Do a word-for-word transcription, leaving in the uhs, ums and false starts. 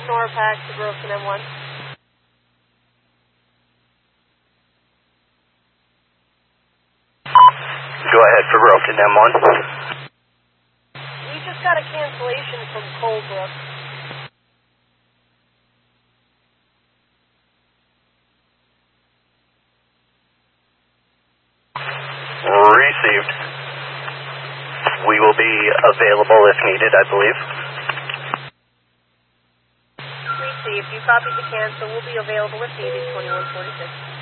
Norpac to Broken M one. Go ahead for Broken M one. We just got a cancellation from Colebrook. Received. We will be available if needed, I believe. Received. You copied the cancel. We'll be available if needed, twenty-one forty-six.